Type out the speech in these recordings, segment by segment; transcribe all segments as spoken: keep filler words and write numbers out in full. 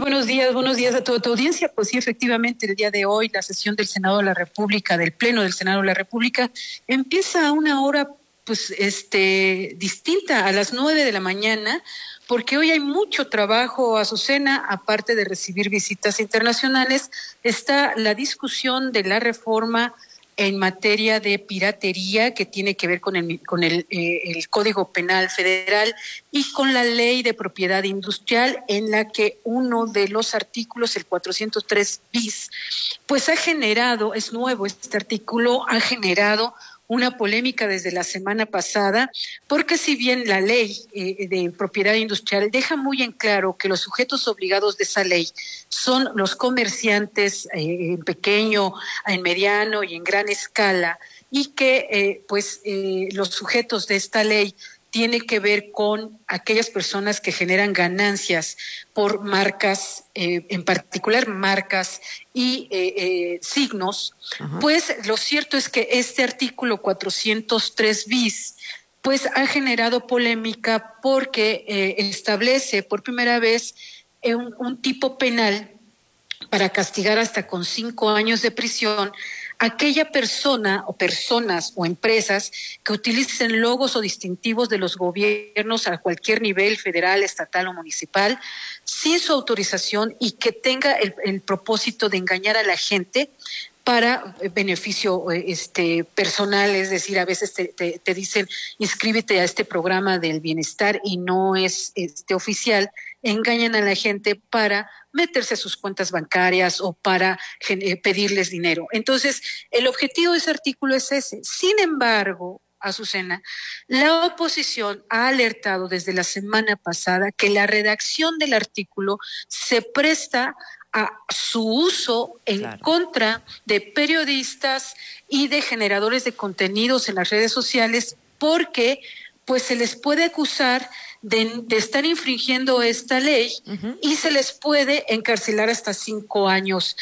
buenos días, buenos días a toda tu audiencia. Pues sí, efectivamente, el día de hoy la sesión del Senado de la República, del Pleno del Senado de la República, empieza a una hora pues este distinta, a las nueve de la mañana, porque hoy hay mucho trabajo, Azucena, aparte de recibir visitas internacionales, está la discusión de la reforma en materia de piratería que tiene que ver con el con el, eh, el Código Penal Federal y con la Ley de Propiedad Industrial, en la que uno de los artículos, el cuatrocientos tres bis, pues ha generado, es nuevo este artículo, ha generado una polémica desde la semana pasada, porque si bien la ley eh, de propiedad industrial deja muy en claro que los sujetos obligados de esa ley son los comerciantes eh, en pequeño, en mediano y en gran escala, y que eh, pues eh, los sujetos de esta ley tiene que ver con aquellas personas que generan ganancias por marcas, eh, en particular marcas y eh, eh, signos. Ajá. Pues lo cierto es que este artículo cuatrocientos tres bis pues ha generado polémica porque eh, establece por primera vez un, un tipo penal para castigar hasta con cinco años de prisión aquella persona o personas o empresas que utilicen logos o distintivos de los gobiernos a cualquier nivel, federal, estatal o municipal, sin su autorización y que tenga el, el propósito de engañar a la gente para beneficio este, personal, es decir, a veces te, te, te dicen inscríbete a este programa del bienestar y no es este, oficial, engañan a la gente para meterse a sus cuentas bancarias o para eh, pedirles dinero. Entonces, el objetivo de ese artículo es ese. Sin embargo, Azucena, la oposición ha alertado desde la semana pasada que la redacción del artículo se presta a su uso en claro. contra de periodistas y de generadores de contenidos en las redes sociales, porque pues se les puede acusar de, de estar infringiendo esta ley uh-huh. y se les puede encarcelar hasta cinco años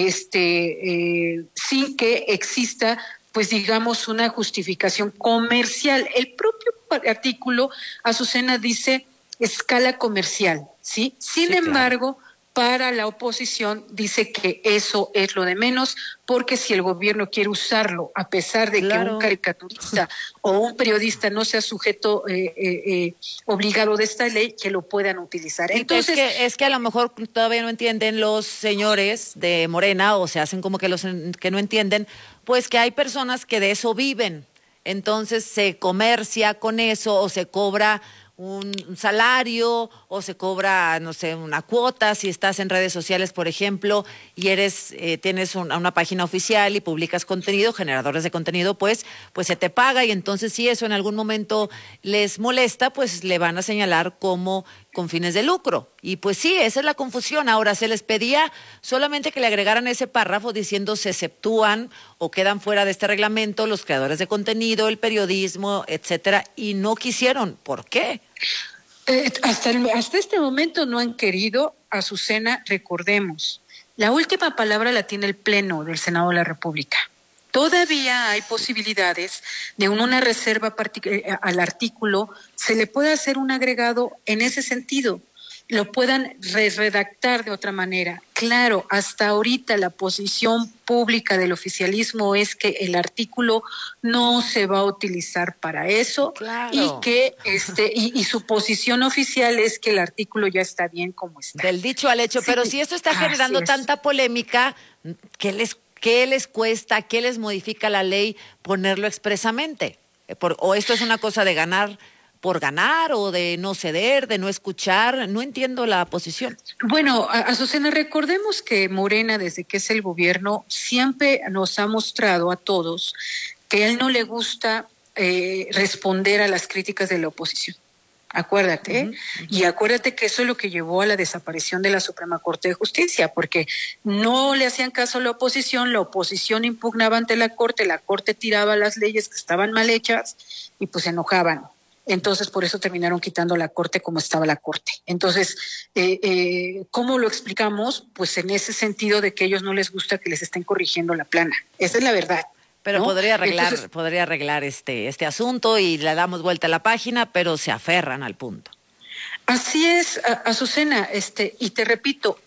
este, eh, sin que exista pues digamos una justificación comercial. El propio artículo, Azucena, dice escala comercial, ¿sí? Sin sí, embargo, claro. para la oposición dice que eso es lo de menos, porque si el gobierno quiere usarlo, a pesar de claro. que un caricaturista o un periodista no sea sujeto eh, eh, eh, obligado de esta ley, que lo puedan utilizar. Entonces, es que, es que a lo mejor todavía no entienden los señores de Morena, o se hacen como que los que no entienden, pues que hay personas que de eso viven. Entonces se comercia con eso o se cobra un salario o se cobra, no sé, una cuota si estás en redes sociales, por ejemplo, y eres eh, tienes un, una página oficial y publicas contenido, generadores de contenido, pues pues se te paga, y entonces si eso en algún momento les molesta, pues le van a señalar como con fines de lucro. Y pues sí, esa es la confusión. Ahora, se les pedía solamente que le agregaran ese párrafo diciendo se exceptúan o quedan fuera de este reglamento los creadores de contenido, el periodismo, etcétera, y no quisieron. ¿Por qué? Eh, hasta, el, hasta este momento no han querido. Azucena, recordemos, la última palabra la tiene el Pleno del Senado de la República. Todavía hay posibilidades de una reserva partic- al artículo, se le puede hacer un agregado en ese sentido, lo puedan re redactar de otra manera. Claro, hasta ahorita la posición pública del oficialismo es que el artículo no se va a utilizar para eso, claro. y que este y, y su posición oficial es que el artículo ya está bien como está. Del dicho al hecho, sí, pero si esto está generando tanta polémica, ¿qué les ¿Qué les cuesta, qué les modifica la ley ponerlo expresamente? Por, ¿O esto es una cosa de ganar por ganar o de no ceder, de no escuchar? No entiendo la posición. Bueno, Azucena, recordemos que Morena, desde que es el gobierno, siempre nos ha mostrado a todos que a él no le gusta eh, responder a las críticas de la oposición. Acuérdate, uh-huh, uh-huh. y acuérdate que eso es lo que llevó a la desaparición de la Suprema Corte de Justicia, porque no le hacían caso a la oposición, la oposición impugnaba ante la Corte, la Corte tiraba las leyes que estaban mal hechas y pues se enojaban. Entonces, por eso terminaron quitando la Corte como estaba la Corte. Entonces, eh, eh, ¿cómo lo explicamos? Pues en ese sentido de que a ellos no les gusta que les estén corrigiendo la plana. Esa es la verdad. Pero ¿no? podría arreglar, Entonces, podría arreglar este, este asunto y le damos vuelta a la página, pero se aferran al punto. Así es, Azucena, este, y te repito,